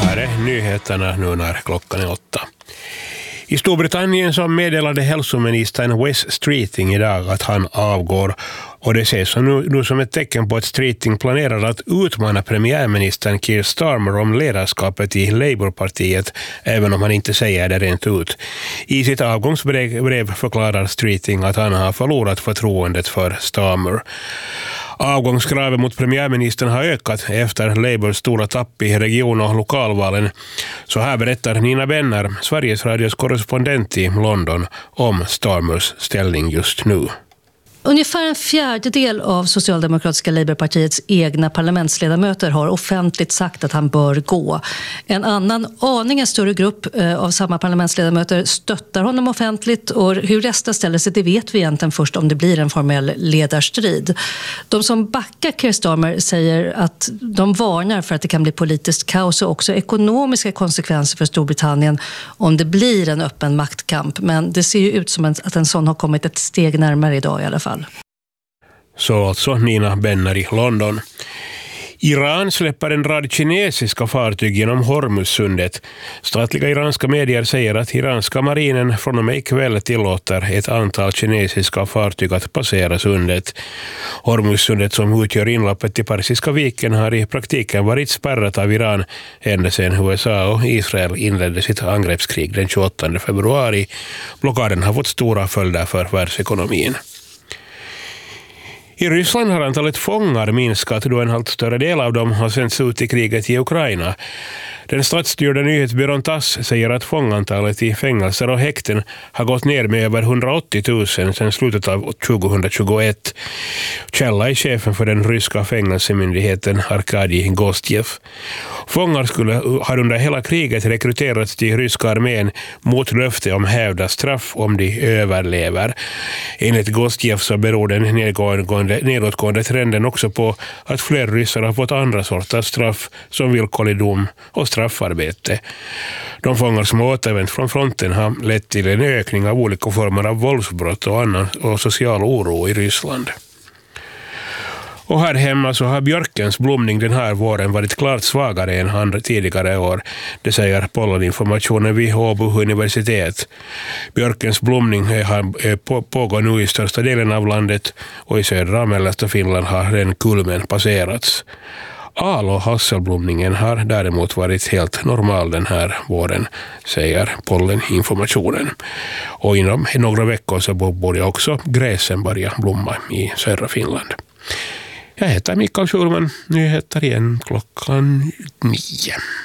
Här är nyheterna nu när klockan är 8. I Storbritannien så meddelade hälsoministern Wes Streeting idag att han avgår, och det ses nu som ett tecken på att Streeting planerar att utmana premiärministern Keir Starmer om ledarskapet i Labourpartiet, även om han inte säger det rent ut. I sitt avgångsbrev förklarar Streeting att han har förlorat förtroendet för Starmer. Avgångskravet mot premiärministern har ökat efter Labours stora tapp i region- och lokalvalen. Så här berättar Nina Benner, Sveriges Radios korrespondent i London, om Starmers ställning just nu. Ungefär en fjärdedel av Socialdemokratiska Labourpartiets egna parlamentsledamöter har offentligt sagt att han bör gå. En annan aningen större grupp av samma parlamentsledamöter stöttar honom offentligt, och hur resten ställer sig det vet vi egentligen först om det blir en formell ledarstrid. De som backar Keir Starmer säger att de varnar för att det kan bli politiskt kaos och också ekonomiska konsekvenser för Storbritannien om det blir en öppen maktkamp. Men det ser ju ut som att en sån har kommit ett steg närmare idag i alla fall. Så alltså Nina Benner i London. Iran släpper en rad kinesiska fartyg genom Hormuzsundet. Statliga iranska medier säger att iranska marinen från och med ikväll tillåter ett antal kinesiska fartyg att passera sundet. Hormuzsundet, som utgör inloppet till Persiska viken, har i praktiken varit spärrat av Iran ända sedan USA och Israel inledde sitt angreppskrig den 28 februari. Blockaden har fått stora följder för världsekonomin. I Ryssland har antalet fångar minskat då en allt större del av dem har sänts ut i kriget i Ukraina. Den statsstyrda nyhetsbyrån TASS säger att fångantalet i fängelser och häkten har gått ner med över 180 000 sedan slutet av 2021. Källa är chefen för den ryska fängelsemyndigheten Arkadij Gostjev. Fångar har under hela kriget rekryterats till ryska armén mot löfte om hävda straff om de överlever. Enligt Gostjev så beror den nedåtgående trenden också på att fler ryssar har fått andra sorters straff som villkorlig dom och straffarbete. De fångar som återvänt från fronten har lett till en ökning av olika former av våldsbrott och annan och social oro i Ryssland. Och här hemma så har björkens blomning den här våren varit klart svagare än andra tidigare år. Det säger polleninformationen vid Åbo universitet. Björkens blomning pågår nu i största delen av landet, och i södra och mellersta Finland har den kulmen passerats. Al- och hasselblomningen har däremot varit helt normal den här våren, säger polleninformationen. Och inom några veckor så borde också gräsen börja blomma i södra Finland. Jag heter Mikael Schulman. Nyheter igen klockan 9.